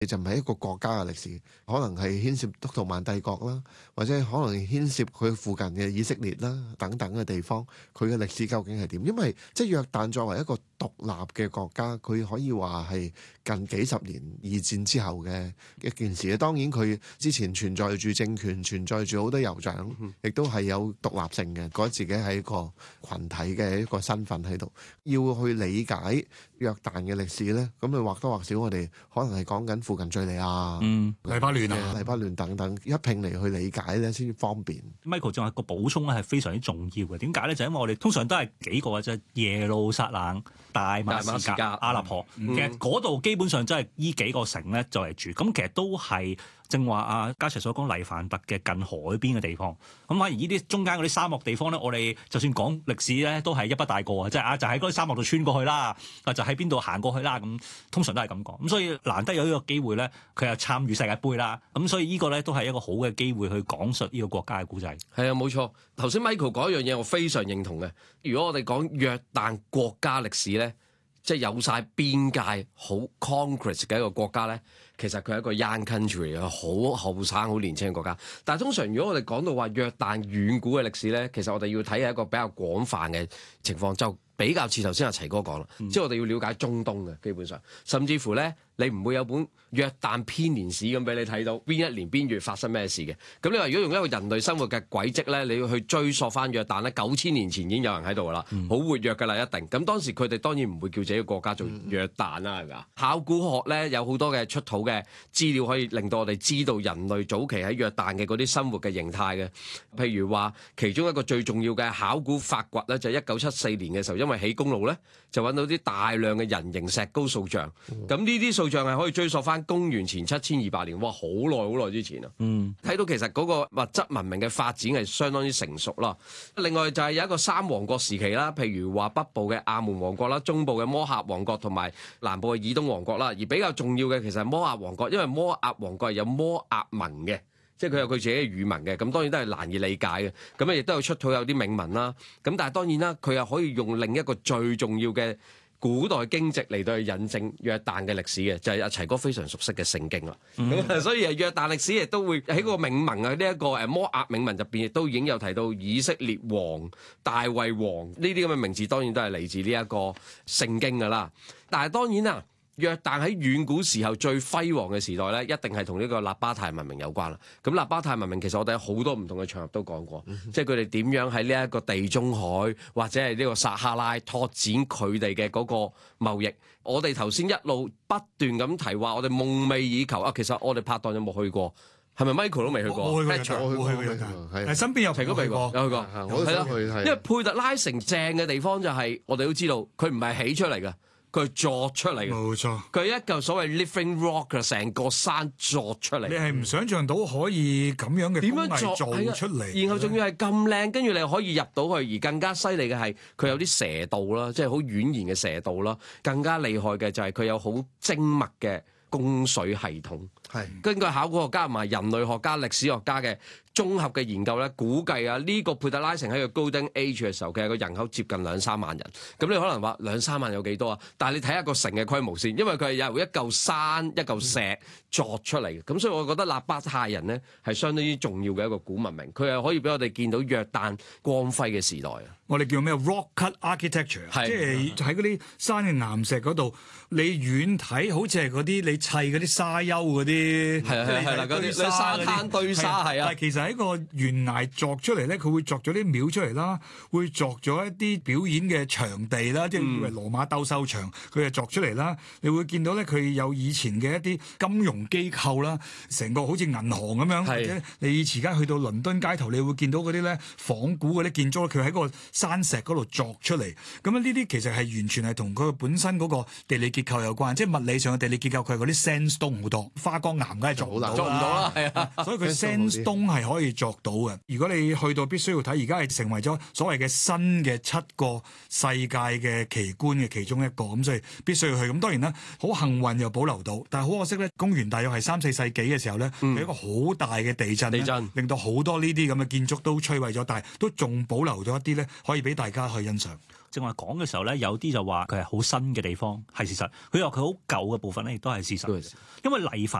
就唔係一個國家嘅歷史，可能係牽涉鄂圖曼帝國啦，或者可能牽涉佢附近嘅以色列啦等等嘅地方，佢嘅歷史究竟係點？因為即係約旦作為一個獨立嘅國家，佢可以話係近幾十年二戰之後嘅一件事。當然佢之前存在住政權，存在住好多酋長，亦都係有獨立性嘅，覺得自己係一個群體嘅一個身份喺度。要去理解約旦嘅歷史呢，咁你或多或少我哋可能係講緊附近敍利亞、 黎巴嫩啊、 黎巴嫩等等一併嚟去理解咧，先至方便。 Michael 仲有個補充咧，係非常之重要嘅。點解咧？就因為我哋通常都係幾個嘅啫，耶路撒冷、大馬士革、阿勒頗，其實嗰度基本上真係依幾個城咧就嚟住。咁其實都係正話阿嘉齊所講黎凡特嘅近海邊嘅地方。咁反而呢啲中間嗰啲沙漠地方咧，我哋就算講歷史咧，都係一筆帶過啊！即係就喺嗰啲沙漠度穿過去啦，就喺邊度行過去啦。咁通常都係咁講。咁所以難得有呢個機會咧，佢又參與世界盃啦。咁所以呢個咧都係一個好嘅機會去講述呢個國家嘅故仔。 係啊，冇錯。頭先 Michael 講一樣嘢，我非常認同嘅。如果我哋講約旦國家歷史咧，即係有晒邊界好 concrete 嘅一個國家咧，其實佢係一個 young country 啊，好後生、好年輕嘅國家。但係通常如果我哋講到話約旦遠古嘅歷史咧，其實我哋要睇係一個比較廣泛嘅情況，就比較似頭先阿齊哥講啦，即係我哋要了解中東嘅基本上，甚至乎咧你唔會有本約旦編年史咁俾你睇到邊一年邊月發生咩事嘅。咁你話如果用一個人類生活嘅軌跡咧，你要去追溯翻約旦咧，9000年前已經有人喺度噶啦，好活躍噶啦一定。咁當時佢哋當然唔會叫自己個國家做約旦啦，係咪啊？考古學咧有好多嘅出土嘅資料可以令到我哋知道人類早期喺約旦嘅嗰啲生活嘅形態嘅。譬如話其中一個最重要嘅考古發掘咧，就係1974年嘅時候，因為起公路咧就揾到啲大量嘅人形石膏塑像。咁呢啲塑像係可以追溯翻公元前7200年，哇！好耐之前啊。睇到其實嗰個物質文明嘅發展係相當之成熟啦。另外就係有一個三王國時期啦，譬如話北部嘅亞門王國啦，中部嘅摩納王國同埋南部嘅以東王國啦。而比較重要嘅其實係摩納王國，因為摩納王國係有摩納文嘅。即係佢有佢自己嘅語文嘅，咁當然都係難以理解嘅。咁亦都有出土有啲銘文啦。咁但係當然啦，佢又可以用另一個最重要嘅古代經籍嚟到去引證約旦嘅歷史嘅，就係阿齊哥非常熟悉嘅聖經啦。咁所以約旦歷史亦都會喺個銘文啊，呢一個摩押銘文入邊亦都已經有提到以色列王、大衛王呢啲咁嘅名字，當然都係嚟自呢一個聖經㗎啦。但係當然啦。約旦喺遠古時候最輝煌嘅時代咧，一定係同呢個納巴泰文明有關啦。咁納巴泰文明其實我哋喺好多唔同嘅場合都講過，即係佢哋點樣喺呢一個地中海或者係呢個撒哈拉拓展佢哋嘅嗰個貿易。我哋頭先一路不斷咁提話，我哋夢寐以求啊！其實我哋拍檔有冇去過？係咪 Michael 都未去過？ 我去過約旦，係身邊有齊哥未過，有去過， 我都想去。 因為佩特拉城正嘅地方就係我哋都知道，佢唔係起出嚟嘅。佢作出嚟嘅， 冇錯。 佢一嚿所謂 living rock 嘅，成個山作出嚟。 你係唔想象到可以咁樣嘅工藝做出嚟， 然後仲要係咁靚，跟住你可以入到去。而更加犀利嘅係佢有啲蛇道啦，即係好蜿蜒嘅蛇道啦。更加厲害嘅就係佢有好精密嘅供水系統。係根據考古學家同埋人類學家、歷史學家嘅綜合嘅研究咧，估計啊呢個佩特拉城喺個 Golden Age 嘅時候，佢係個人口接近2-3萬人。咁你可能話2-3萬有幾多啊？但係你睇下個城嘅規模先，因為佢係由一嚿山一嚿石作出嚟嘅。咁所以我覺得納巴泰人咧係相當之重要嘅一個古文明，佢係可以俾我哋見到約旦光輝嘅時代啊！ 我哋叫咩 rock cut architecture，即係喺嗰啲山嘅岩石嗰度，你遠睇好似係嗰啲你砌嗰啲沙丘嗰啲， 係啦，嗰啲沙灘堆沙係啊。 但係其實喺個懸崖鑿出嚟咧，佢會鑿咗啲廟出嚟啦，會鑿咗一啲表演嘅場地啦，即係以為羅馬鬥獸場，佢就鑿出嚟啦。你會見到咧，佢有以前嘅一啲金融機構啦，成個好似銀行咁樣，或者你以前而家去到倫敦街頭，你會見到嗰啲咧仿古嗰啲建築，佢喺個山石嗰度鑿出嚟。咁呢啲其實係完全係同佢本身嗰個地理結構有關，即係物理上嘅地理結構，佢係嗰啲 sandstone 好多，花崗岩梗係做唔到啦，係啊， 所以佢 sandstone 係可以作到嘅。如果你去到必須要睇，而家係成為咗所謂嘅新嘅7個世界嘅奇觀嘅其中一個，咁所以必須要去。咁當然啦，好幸運又保留到，但係好可惜咧，公元大約係3-4世紀嘅時候咧，有一個好大嘅地震，令到好多呢啲咁嘅建築都摧毀咗，但係都仲保留咗一啲咧，可以俾大家去欣賞。 正話講嘅時候咧，有啲就話佢係好新嘅地方，係事實；佢話佢好舊嘅部分咧，亦都係事實。 神嘅，因為黎凡